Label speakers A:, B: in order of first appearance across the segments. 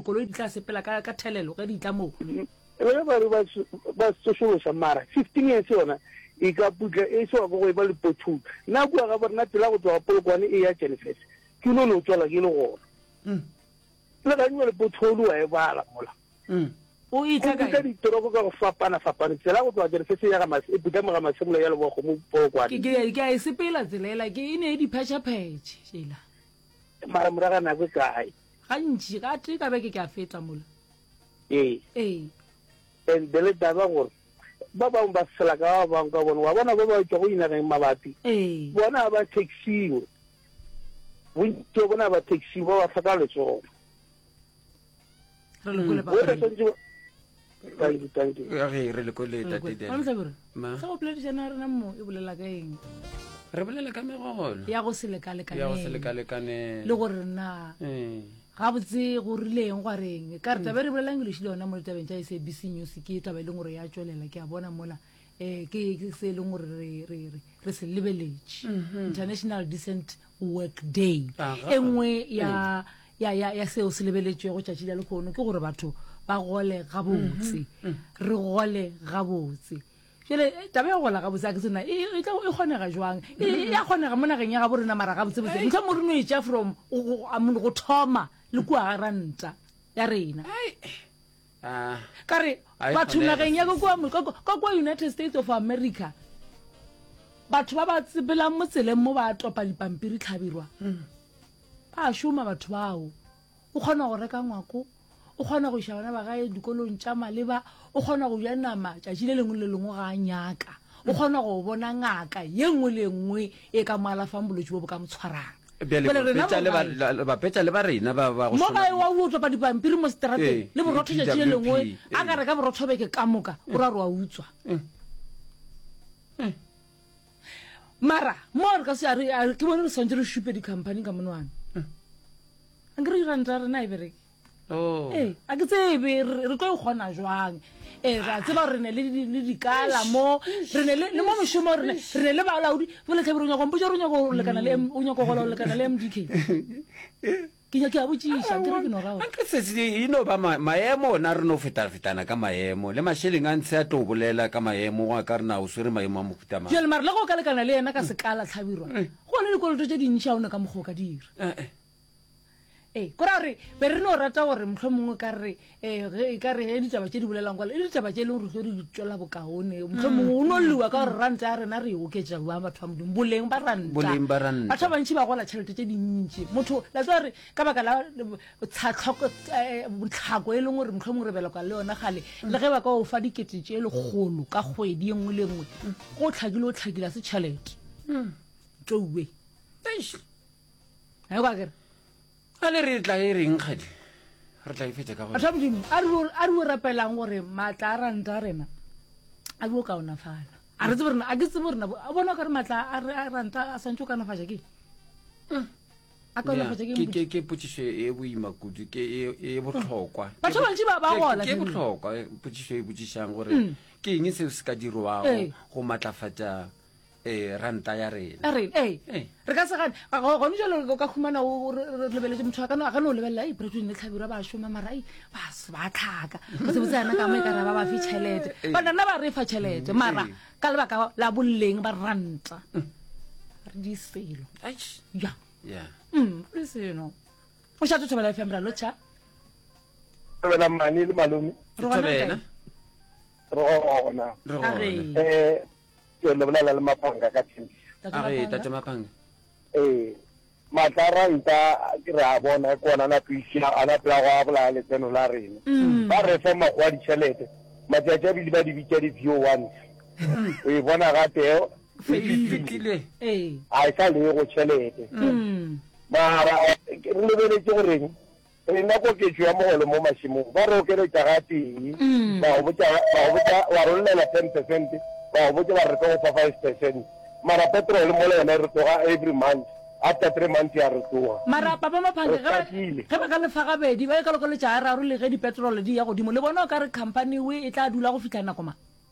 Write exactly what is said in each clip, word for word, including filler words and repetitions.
A: dikoloi di tla sepela ka ka thelelo ka di tla mo
B: le ba re ba social mara fifteen years yona e ka putla e so go ba le pothulu na bua ga bona tla go tswa polokwane e ya Jennifer ke no no tswala ke le go
A: mm
B: le ga nngwe le pothulu wa e bala mola
A: mm o itla ka
B: ka di torobo ka go fapana fapana tsela go tswa Jennifer ya ga mas e puta mo ga masemolo ya le go mo polokwane
A: ke ke ke e sepela tselela ke ine di phatsha phetše shela
B: mara mora ga na go kae
A: gantši ga te ka be ke ke a fetla mola
B: eh
A: eh
B: en dele daba gore ba ba ba sela ka ba ka bona wa bona ba ba tswa go ina ga mabapi
A: eh
B: bona ba taxi bo ke bona ba taxi ba ba faka le tsona
A: re le kole ba
B: thank you thank you
C: ya re re le kole tate
A: ma mtlabore
C: ma
A: sa go pledi jana rena mo e bolela ka eng
C: re bolela ka megolo
A: ya go se lekale ka
C: ya go se lekale ka ne
A: le gore na
C: eh
A: ga botse go rileng gwa reng ka re tabe re bolela English le yona mo tabeng tsa S A B C News ke tabe le gore ya tswelela ke a bona mola eh ke ke se le gore re re re se lebeletse International Decent Work Day engwe ya ya ya ya se o se lebeletse go tšatši la lekgono ke gore batho ba gole ga botse re gole ga botse jele tabe ya gola ga botse ke tsena e tla e kgonega jwang e ya kgonega mona geng ya ga borena mara ga botse botse ntse mo reno e tša from go thoma le kwa ranta ya rena
C: ah
A: kare batho nageng ya go kwa kwa United States of America batho ba ba tsebela mo tseleng mo ba topa dipampiri tlhabirwa ba shuma batho bao o kgona go reka ngwako o kgona go shawana ba gae dikolong tša maleba o kgona go ja nama tšatši le lengwe le lengwe ga nyaka o kgona go bona ngaka ye nngwe le nngwe e ka moalafang bolwetse bo bo ka motshwarang
C: ba petsa le ba rena ba ba go
A: mo gae wa o topa dipampiri mo strateng le borotho tšatši le lengwe a ka reka borotho beke ka moka o ra re wa utswa mara mo re ka se a ke bone re swantse re šupe di-company ka monwana a ke re iranta rena e bereke
C: oh
A: eh a ke tsebe re tlo gona jwang eh ra tseba re ne le dikala mo re ne le mo moshomo re ne re ne le balaudi bole tle re nya go mpotsa re nya go lekana le o nya go gola le lekana le M D K ke nya ke a botsisha ke re ke no rao
C: a ke se se ino ba maemo na re no feta fetana ka maemo le masheleng a ntse a to bolela ka maemo wa ka rena o swere maemo a mofuta ma
A: jele mar le go ka lekana le yena ka sekala tlhabirwa go le dikoloto tse di ntšha ona ka mogo ka dira
C: eh
A: eh kora re be re no rata gore mohlomongwe ka re eh ka re e ditaba tše di bolelang kwa le ditaba tše le re go di tswela bokaone mohlomongwe o no liwa ka gore ranta ya rena re o ketša ba batho ba modimo boleng ba ranta
C: boleng ba ranta
A: batho ba ntši ba gola tšhelete tše dintši motho la tsa re ka baka la tshatlhoko botlhako e leng gore mohlomongwe re belakwa le yona gale le ge ba ka o fa dikete tše le kgolo ka kgwedi e nngwe le nngwe go tlhakile o tlhakile se tšhelete tšouwe a kwa kere
C: a le re tla e reng kgadi re tla e fetsa ka go
A: a tšhamodimo a re o rapelang gore maatla a ranta rena a bo kaonafala a re tsebe rena a ke tsebe rena a bona ka re maatla a ranta a santse o kaonafatša ke a kaonafatša ke
C: ke potsišo e boima kudu ke e botlhokwa
A: batho ba ntši ba gola
C: ke botlhokwa potsišo e botsišang gore ke eng seo se ka dirwago go matlafatša eh ranta ya rena
A: a re eh re ka se gane go go njalo go ka khumana o re lebeletse motho ka no ga no lebella e president le tlhabira ba shoma marai ba se ba tlhaka go se botsana ka mo ka ra ba ba fitšhelete ba nna ba re fa tšhelete mara ka le baka la bolleng ba ranta re di selo ya
C: ya
A: mm re seno o sha tshaba la F M ra lo cha
B: re la mani le malome
A: re gona
B: ro ona eh ke le bolela le mapanga ka tšhentši
C: a re tate mapanga
B: eh mataranta ke ra bona kona na pisha ana pla go abla le tseno la rena ba re fa magwa di tšhelete matšatši a bile ba di bitša di view one o e bona ga teo
C: fitile
A: eh
B: a sa le go tšhelete mara re lebeletse goreng re nna go ke tswa mogolo mo mashimong ba re o kere tša ga teng ba go botsa ba go botsa wa rolela ten percent ba go botsa ba re go fa five percent mara petrol mo le yona re tloga every month after three months ya re tloga
A: mara papa maphanga ga ga ba ka le fa gabedi ba ka lo le tša ra ro le ge di petrol di ya godimo le bona o ka re company we e tla dula go fitla nako ma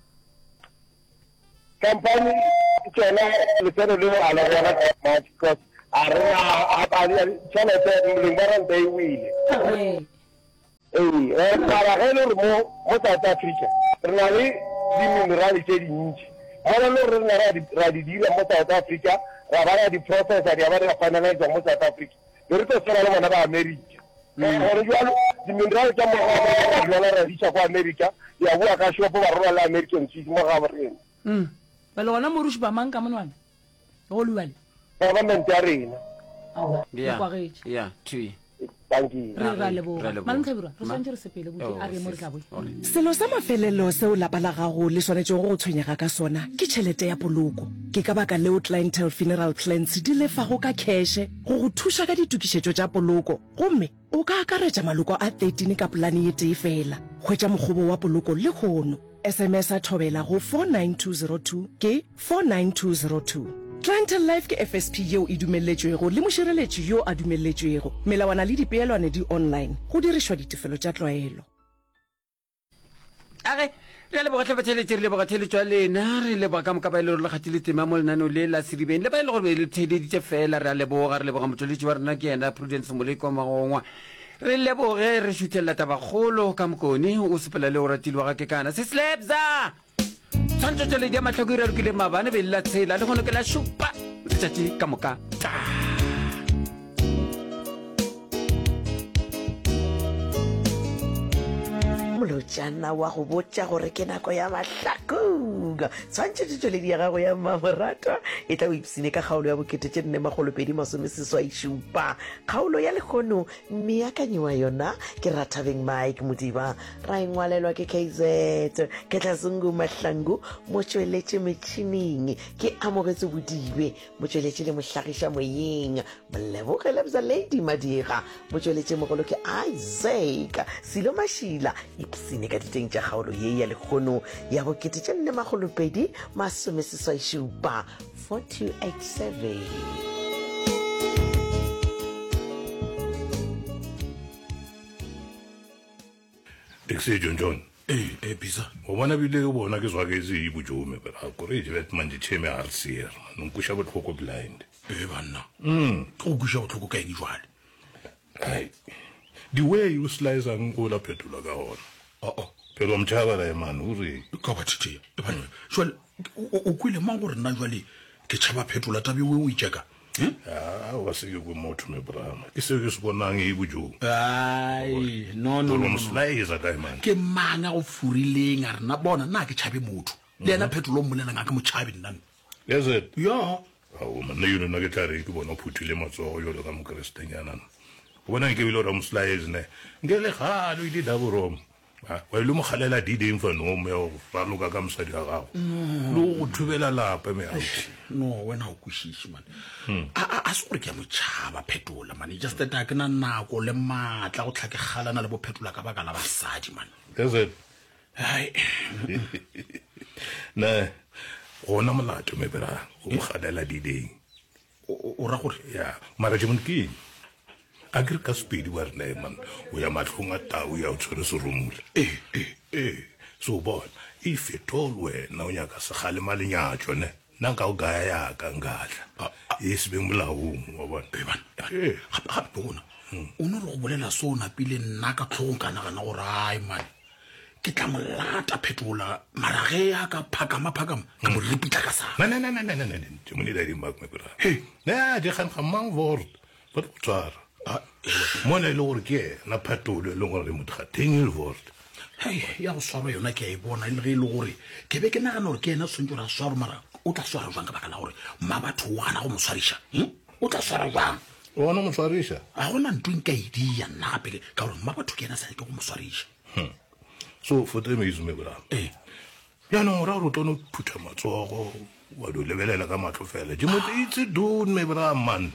B: company tsena le tseno le a la bona much because a re a a tšhelete le ba ranta e wile ee mara ge le gore mo mo South Africa re na le di-minerale tse dintši gona le gore re na ra di dira mo South Africa ra ba ra di-processa di a ba re ga finaliza mo South Africa be re tlo tshwana le bona ba America gore jalo di-minerale tsa mogaala ra diša ko America ya boa ka shopo ba rola le American cheese mo ga borena
A: ba le gona moruši ba mang ka monwana go luale
B: government ya rena
C: yeah tui
B: thank you
A: re ra leboga mantlebura re swantse re sepele botse a re mo re tla boe
D: selo sa mafelelo seo lapa la gago le swanetseng go tshwenyega ka sona ke tšhelete ya poloko ke ka baka leo Clientele Funeral Plans di lefago ka kheshe go go thuša ka ditukišetšo tša poloko gomme o ka akaretša maloko a thirteen ka polane ye tee fela hwetša mokgobo wa poloko le kgono S M S a thobela go four nine two zero two ke four nine two zero two. Clientele Life ke F S P yeo e dumeletšwego le mošireletši yo a dumeletšwego melawana le dipeelwane di online go dirišwa ditefelo tša tlwaelo
C: age re le bogatle batheletše re le bogatheletšwa lena re leboga ka moka ba e le gore le kgatile tema mo lenaneo le la sedibeng le ba e le gore be le theeleditše fela re a leboga re leboga motsweletši wa rena ke yena Prudence Moleko Magongwa re leboge re šuthelela tabakgolo ka mokone o sepela le o ratilwa ga ke kana se slabsa tshwantsho tšweledi ya matlhoko e ralokile maabane be le la tshela le kgono ke la šupa letšatši ka moka
D: molotšana wa go botša gore ke nako ya mahlakuga tshwantšhe tšweledi ya gago ya mmamoratwa e tla o ipsine ka kgaolo ya bokete tše nne magolopedi masomeseswai šupa kgaolo ya lekgono meakanyiwa yona ke Rathabeng Mike Modiba ra engwalelwa ke K Z ke Tlasungu Mahlangu motšweletše metšhining ke Amogetse Bodibe motšweletše le mohlagiša moyeng molebogele bza Lady Madira motšweletše mogolo ke Isaac Silo Mashila ipsine ka diteng tša kgaolo ye ya lekgono ya bokete tše nne magolopedi masomeseswai šupa four two eight seven.
E: Exe John John eh eh bisa o bona bile o bona ke zwa ke zi bujome ba gore je vet manje cheme arsier nkusha botlhoko blind
F: eh banna
E: mm
F: go kusha botlhoko ka eng jwale
E: ai the way you slice ang o la phetula ka ona
F: oh oh
E: pero mchaba la man uri
F: ka bathithe e bana jwale o kwile mang gore nna jwale ke tšhaba phetola tabe we o itšeka
E: ah wa se go motho me brama ke se ke se bonang e bujome
F: ai no no no
E: slice ka man
F: ke manga go furileng a rena bona nna ke tšhabe motho le ena phetolo mmolena nga ka motšhabe nna
E: is it
F: ya
E: awu man ne yona na ke tare ke bona phuthile matsogo yo le ka mokristenyana bona ke bile ora mslice ne ngele galo ile daborom wa ile mo khalela di ding fa no me o raloka ka msadi ga gago lo go thubela lapa me auti
F: no wena o kwishishi man a a se gore ke mo tšhaba phetola man just that ke na nako le matla go tlhakegalana le bo phetola ka baka la basadi man
E: is it
F: ai
E: na gona molato me bera go khalela di ding
F: o ra gore
E: ya mara jemon ki agri ka speed war ne man o ya matlhonga tau ya o tshwere se rumule
F: eh eh
E: eh so bon if it all we na o nyaka se gale malenyatšo ne nna nka o gaya ya ka ngatla e se beng molaong wa bona
F: e bana gape bona o no re go bolela so napile nna ka tlhogong kana gana gore ai man ke tla molata phetola mara ge ya ka phakama phakama ka mo repita ka sa
E: na na na na na na ke mo ni da di mak me bra he na di khan khamang word but tsara mona le gore ke na phatolo le gore motho ga tengel word
F: hey ya go swara yona ke a e bona le ge le gore ke be ke nagana gore ke ena swantse ra swara mara o tla swara jwang ka baka la gore ma batho wana go moswarisha o tla swara jwang
E: ona moswarisha
F: a gona ntweng ka idia nna gape ka gore ma batho ke ena sa ke go moswarisha
E: so for them is me bra
F: eh
E: ya no ra ro tono phutha matsogo wa do lebelela ka matlo fela je motho itse don me bra man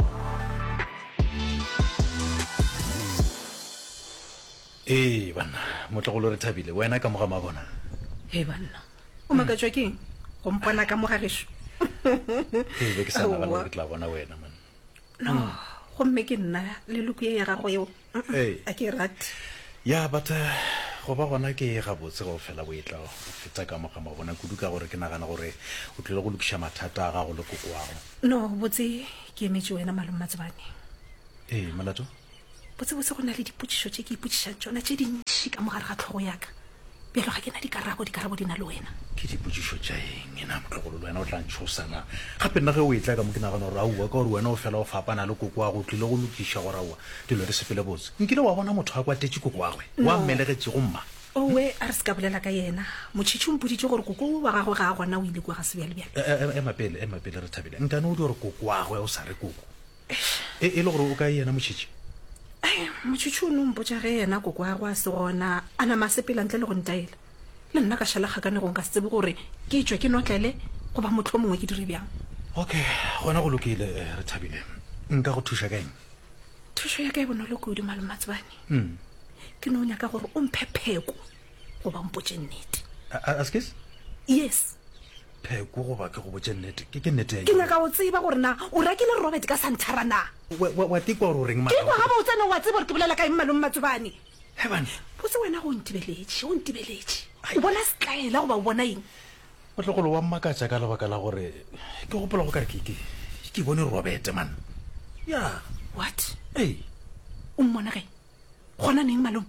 G: eh bana motlogolo re thabile wena ka moga mabona
H: he banna o makatswa keng go mpona ka moga gesho
G: eh be ke sa nagana gore ke tla bona wena man
H: no go mme ke nna le luku ya ga go yo
G: eh
H: a ke rat
G: ya but go ba gona ke ga botse go fela bo etla fetsa ka moga mabona kudu ka gore ke nagana gore o tlile go lokisha mathata ga go le kokwago
H: no botse ke emetse wena malome matsebane
G: eh malato
H: botse botse go na le dipotšišo tše ke ipotšišang tšona tše dintši dintšhi ka mogare ga tlhogo yaka bjalo ga ke na dikarabo dikarabo di na le wena
G: ke dipotsišo tša eng ena motlogolo le wena o tla ntšhosana gape nna ge o e tla ka mo ke nagana gore aua ka gore wena o fela o fapana le koko wa go tlile go lokiša gore aua dilo re sepele botse nkile wa bona motho a kwatetše koko wagwe wa mmelegetse go mma
H: owe a re se ka bolela ka yena motšhitšhi o mpoditše gore koko wa gagwe ga a gona o ile kwa ga sebjalebjale
G: emapele emapele re thabile nkane o di gore koko wagwe o sa re koko e le gore o ka yena motšhitšhi
H: motšhitšhi o ne mpotša ge yena koko wa gwe a se gona a nama sepela ntle le go ntaela le nna ka šalagakane gong ka se tsebe gore ke tswa ke notlele goba motlho mongwe ke dire bjang
G: okay gona go lokile re thabile nka go thuša ka eng
H: thušo ya ka e bonolo kudu malematsebane ke no nyaka gore o mphe pheko goba mpotše nnete
G: askes
H: yes
G: pheko goba ke go botše nnete ke nnete
H: ke nyaka o tseba gore na o rakile robert ka santara na
G: wa tikwa gore o reng
H: ke kwa ga botsana wa tseba gore ke bolela ka eng malematsebane
G: heban
H: botse wena go ntibeletše o ntibeletše o bona setlaela goba o bona eng
G: o tlogolo wa mmakatša ka lebaka la gore ke gopola go kare ke bone robert man ya
H: what
G: ee
H: o mmona kae gona neng malome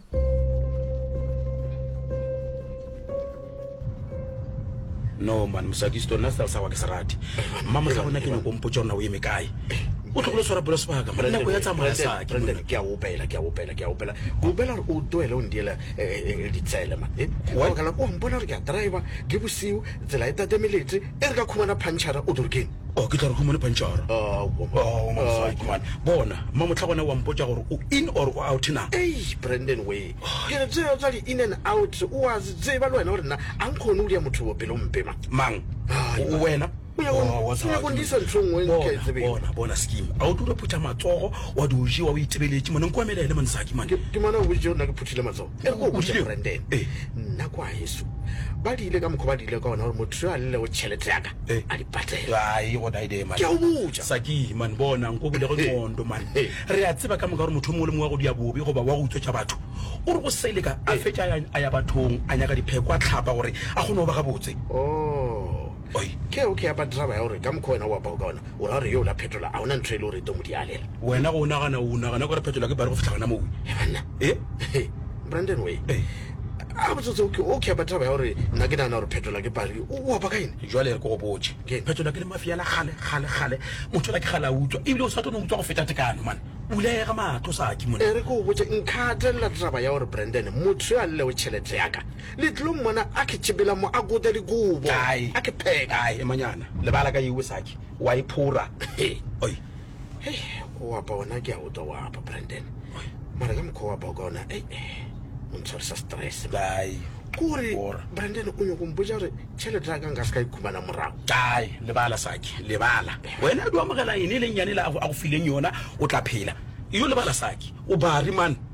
F: no man mosakisto nna sa wa ke se rate mama sa bona ke no kompotsa rona o eme kae o tlogolo swara bola sebaka mara nako ya tsamaya sa ke
I: ke a opela ke a opela ke a opela o bela o toela o ndiela di tsela ma e wa kana o mbola re ke driver ke bosiu tsela eta temeletse e re ka khumana punchara o dorkeng
F: o ke tla re khumana punchara
I: oh
F: man bona mama tla gona wa mpotsa gore o in or o out na
I: hey Brandon we ke re tsela tsa in and out o wa tseba le wena gore na a nkgone o dia motho o pelo mpema
F: mang wena bona bona scheme a o dula phutha matsogo wa duji wa o itebeletse mona nko emelele mane saki mane
I: ke mana o botse nna ke phuthile matsogo e go botse Brandon nna kwa Yesu ba di ile ka mokho ba di ile ka ona gore motho a le o tšhelete yaka a di patela
F: ai go dai de man
I: ke o botsa
F: saki man bona nko bole go tsondo man re a tseba ka moka gore motho mo le mo go dia bobe go ba wa go tsotsa batho o re go sele ka a fetša a ya bathong a nyaka dipheko a tlhapa gore a gone go ba ga botse
I: oh oi ke o ke apa drama ya gore ka mokho wena wa ba ka ona o ra re yo la phetola a ona ntse le gore to modi alela
F: wena go nagana o nagana gore phetola ke ba re go fitlhana mo
I: bana
F: eh
I: Brandon we a botse o ke o ke apa drama ya gore nna ke nana gore phetola ke pari o ba ka ine
F: jwale re go go botse phetola ke le mafia la gale gale gale motho la ke gala utswa e bile o sa tone utswa go feta tekano man ulega matho saki mona
I: ere go botse nkhatela drama ya gore Brandon motho a le o tšhelete yaka le tlo mona a ke tshibela mo a go tele go bo
F: a ke pheka ai emanyana le bala ka iwe saki wa iphura oi
I: hey o apa ona ke a o twa apa Brandon mara ka mokho wa ba ka ona eh o ntshwarisa stress
F: dai
I: kore Brandon o nyo go mboja re tšhelete ya ka nka se ka ikhumana morago
F: dai le bala saki le bala wena du amogela ine le nyane la a go fileng yona o tla phela iyo le bala saki o ba ri man